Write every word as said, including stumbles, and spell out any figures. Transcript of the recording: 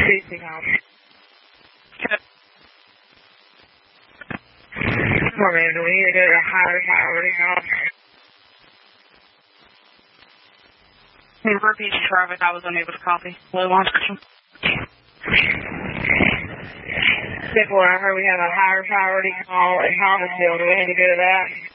Anything else? Well, man, do we need to get a higher priority now? Can you repeat your traffic? I was unable to copy. What was the Before I heard we have a higher priority call in Thomasville. Do we need to go to that?